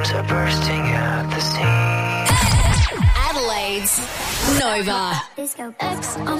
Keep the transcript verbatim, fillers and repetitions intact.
bombs are bursting at the seams. Adelaide's Nova. Disco X on